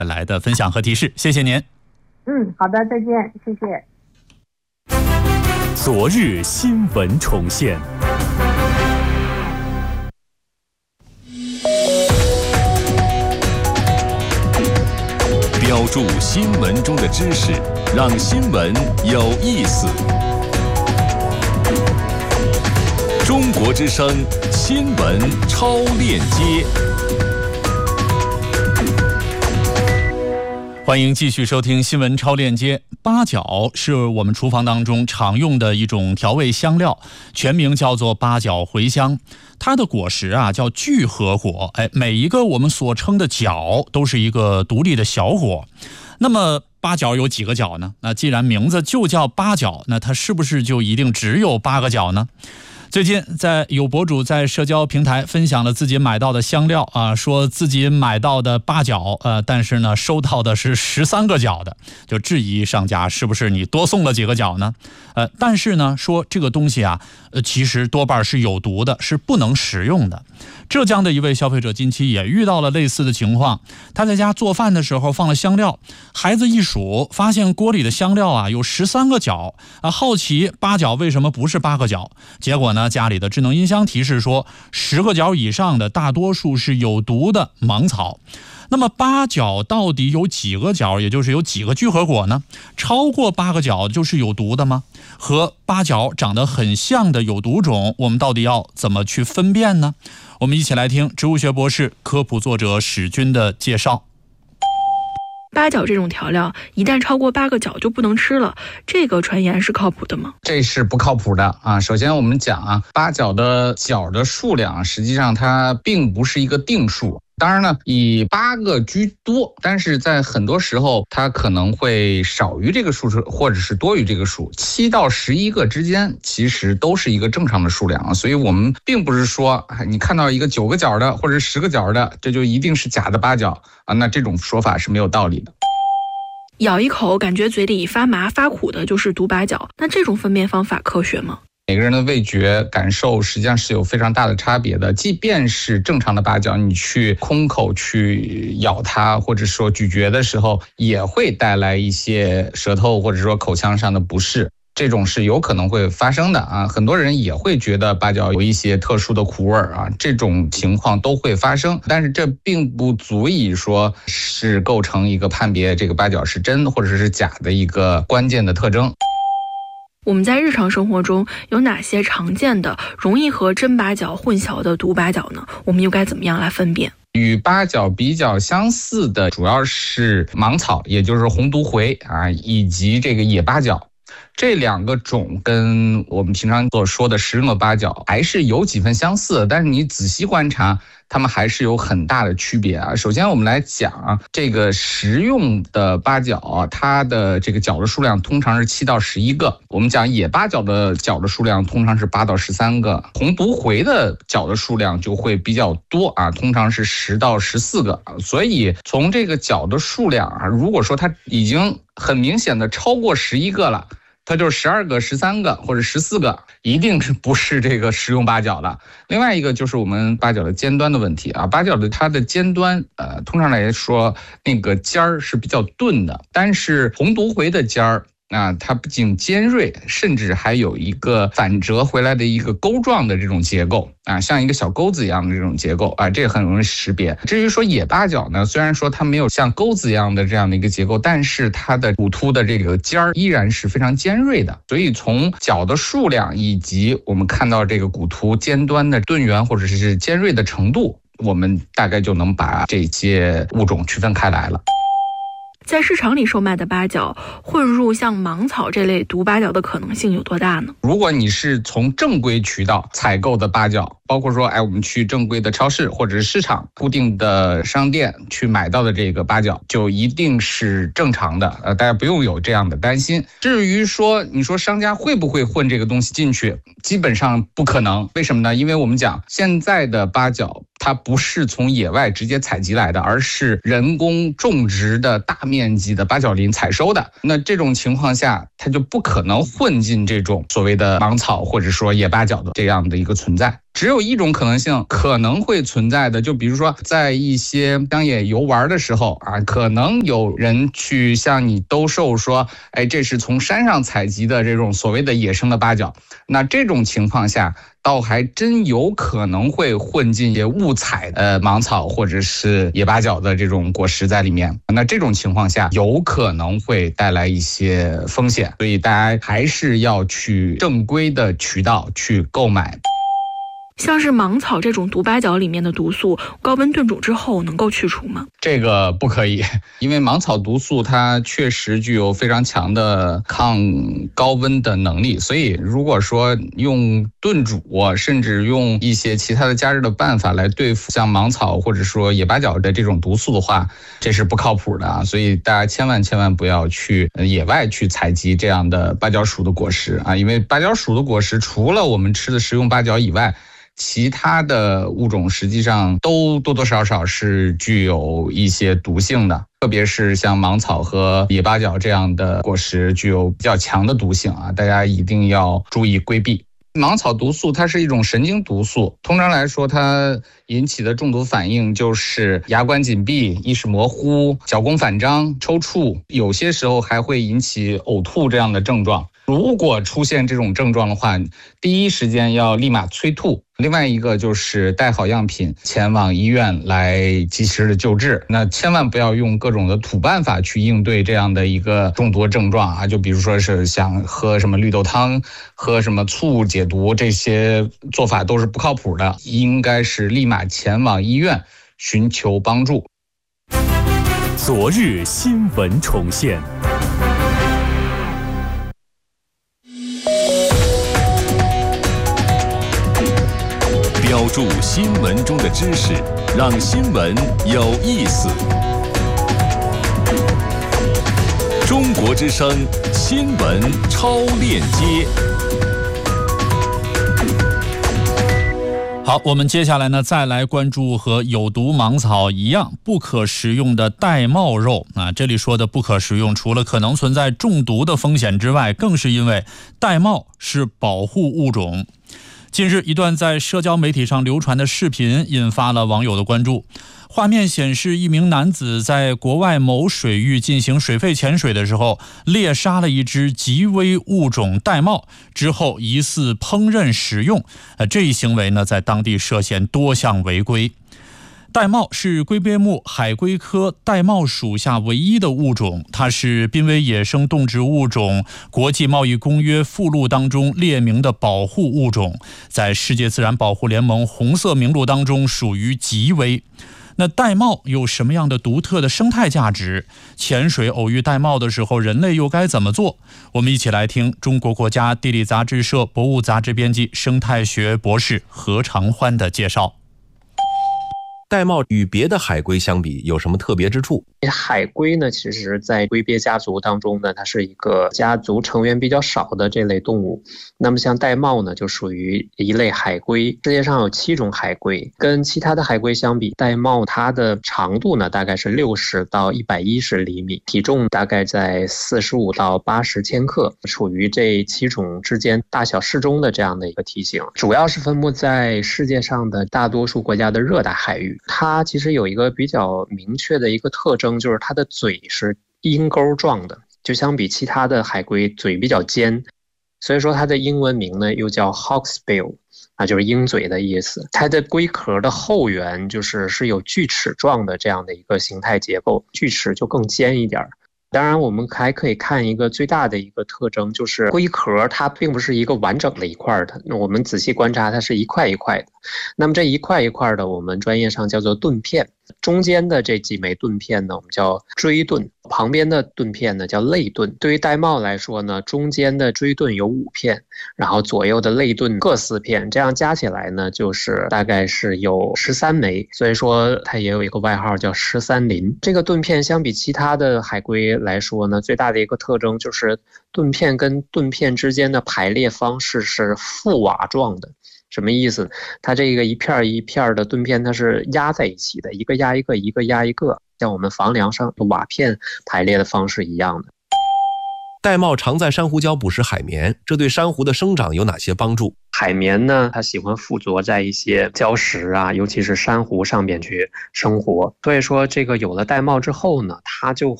来的分享和提示，谢谢您。 好的，再见，谢谢。 昨日新闻重现。 标注新闻中的知识，让新闻有意思。中国之声新闻超链接， 欢迎继续收听新闻超链接。八角是我们厨房当中常用的一种调味香料，全名叫做八角茴香。它的果实叫聚合果，每一个我们所称的角都是一个独立的小果。那么八角有几个角呢？那既然名字就叫八角，那它是不是就一定只有8个角呢？最近有博主在社交平台分享了自己买到的香料说自己买到的8角但是呢收到的是13个角的，就质疑商家是不是你多送了几个角呢？但是呢说这个东西其实多半是有毒的，是不能食用的。浙江的一位消费者近期也遇到了类似的情况，他在家做饭的时候放了香料，孩子一数发现锅里的香料有13个角好奇8角为什么不是8个角，结果呢家里的智能音箱提示说10个角以上的大多数是有毒的芒草。那么8角到底有几个角，也就是有几个聚合果呢？超过8个角就是有毒的吗？和8角长得很像的有毒种，我们到底要怎么去分辨呢？我们一起来听植物学博士、科普作者史军的介绍。 八角这种调料一旦超过8个角就不能吃了，这个传言是靠谱的吗？ 这是不靠谱的首先我们讲八角的角的数量实际上它并不是一个定数，当然呢以8个居多，但是在很多时候它可能会少于这个数或者是多于这个数，7到11个之间其实都是一个正常的数量所以我们并不是说你看到一个9个角的或者10个角的这就一定是假的八角那这种说法是没有道理的。 咬一口感觉嘴里发麻发苦的就是毒八角，那这种分辨方法科学吗？ 每个人的味觉感受实际上是有非常大的差别的，即便是正常的八角，你去空口去咬它或者说咀嚼的时候也会带来一些舌头或者说口腔上的不适，这种是有可能会发生的很多人也会觉得八角有一些特殊的苦味这种情况都会发生，但是这并不足以说是构成一个判别这个八角是真或者是假的一个关键的特征。 我们在日常生活中有哪些常见的容易和真八角混淆的毒八角呢？我们又该怎么样来分辨？ 与八角比较相似的主要是芒草，也就是红毒茴以及这个野八角。这2个种跟我们平常所说的食用的八角还是有几分相似的，但是你仔细观察它们还是有很大的区别首先我们来讲这个食用的八角它的这个角的数量通常是7到11个，我们讲野八角的角的数量通常是8到13个，红毒茴的角的数量就会比较多通常是10到14个所以从这个角的数量如果说它已经很明显的超过11个了，它就是12个、13个或者14个，一定是不是这个食用八角的。另外一个就是我们八角的尖端的问题八角的它的尖端通常来说那个尖儿是比较钝的，但是红毒茴的尖儿它不仅尖锐，甚至还有一个反折回来的一个钩状的这种结构像一个小钩子一样的这种结构这个很容易识别。至于说野八角呢，虽然说它没有像钩子一样的这样的一个结构，但是它的骨突的这个尖儿依然是非常尖锐的，所以从角的数量以及我们看到这个骨突尖端的钝圆或者是尖锐的程度，我们大概就能把这些物种区分开来了。 在市场里售卖的八角混入像芒草这类毒八角的可能性有多大呢？ 如果你是从正规渠道采购的八角，包括说我们去正规的超市或者是市场固定的商店去买到的这个八角就一定是正常的大家不用有这样的担心。至于说你说商家会不会混这个东西进去，基本上不可能。为什么呢？因为我们讲现在的八角它不是从野外直接采集来的，而是人工种植的大面积的八角林采收的，那这种情况下它就不可能混进这种所谓的芒草或者说野八角的这样的一个存在。 只有一种可能性可能会存在的，就比如说在一些乡野游玩的时候啊，可能有人去向你兜售说，这是从山上采集的这种所谓的野生的八角。那这种情况下，倒还真有可能会混进一些误采的芒草或者是野八角的这种果实在里面。那这种情况下，有可能会带来一些风险，所以大家还是要去正规的渠道去购买。 像是芒草这种毒八角里面的毒素，高温炖煮之后能够去除吗？ 这个不可以，因为芒草毒素它确实具有非常强的抗高温的能力，所以如果说用炖煮，甚至用一些其他的加热的办法来对付像芒草或者说野八角的这种毒素的话，这是不靠谱的啊！所以大家千万不要去野外去采集这样的八角属的果实啊，因为八角属的果实除了我们吃的食用八角以外，其他的物种实际上都多多少少是具有一些毒性的，特别是像芒草和野八角这样的果实具有比较强的毒性啊，大家一定要注意规避。芒草毒素它是一种神经毒素，通常来说它引起的中毒反应就是牙关紧闭、意识模糊、脚弓反张、抽搐，有些时候还会引起呕吐这样的症状。如果出现这种症状的话，第一时间要立马催吐。另外一个就是带好样品前往医院来及时的救治。那千万不要用各种的土办法去应对这样的一个中毒症状啊，就比如说是想喝什么绿豆汤、喝什么醋解毒，这些做法都是不靠谱的，应该是立马前往医院寻求帮助。 昨日新闻重现。 标注新闻中的知识，让新闻有意思。中国之声新闻超链接。 好，我们接下来呢，再来关注和有毒芒草一样不可食用的玳瑁肉啊。这里说的不可食用，除了可能存在中毒的风险之外，更是因为玳瑁是保护物种。近日，一段在社交媒体上流传的视频引发了网友的关注。画面显示，一名男子在国外某水域进行水肺潜水的时候，猎杀了一只极危物种玳瑁，之后疑似烹饪食用。这一行为呢，在当地涉嫌多项违规。玳瑁是龟鳖目海龟科玳瑁属下唯一的物种，它是濒危野生动植物种国际贸易公约附录当中列明的保护物种，在世界自然保护联盟红色名录当中属于极危。那玳瑁有什么样的独特的生态价值？潜水偶遇玳瑁的时候，人类又该怎么做？我们一起来听中国国家地理杂志社博物杂志编辑、生态学博士何长欢的介绍。 玳瑁与别的海龟相比有什么特别之处？ 海龟呢，其实在龟鳖家族当中呢，它是一个家族成员比较少的这类动物。那么像玳瑁呢，就属于一类海龟。世界上有7种海龟，跟其他的海龟相比，玳瑁它的长度呢大概是60到110厘米，体重大概在45到80千克，属于这7种之间大小适中的这样的一个体型。主要是分布在世界上的大多数国家的热带海域。它其实有一个比较明确的一个特征，就是它的嘴是鹰钩状的，就相比其他的海龟嘴比较尖，所以说它的英文名呢又叫 hawksbill， 就是鹰嘴的意思。它的龟壳的后缘是有锯齿状的这样的一个形态结构，锯齿就更尖一点。当然我们还可以看一个最大的一个特征，就是龟壳它并不是一个完整的一块的，那我们仔细观察它是一块一块的。那么这一块一块的我们专业上叫做盾片，中间的这几枚盾片呢我们叫锥盾，旁边的盾片呢叫肋盾。对于玳瑁来说呢，中间的锥盾有5片，然后左右的肋盾各4片，这样加起来呢就是大概是有13枚，所以说它也有一个外号叫13鳞。这个盾片相比其他的海龟来说呢，最大的一个特征就是盾片跟盾片之间的排列方式是覆瓦状的。什么意思？它这个一片一片的盾片它是压在一起的，一个压一个，一个压一个，像我们房梁上的瓦片排列的方式一样的。 玳瑁常在珊瑚礁捕食海绵，这对珊瑚的生长有哪些帮助？ 海绵呢，它喜欢附着在一些礁石啊，尤其是珊瑚上面去生活。所以说，这个有了玳瑁之后呢，它就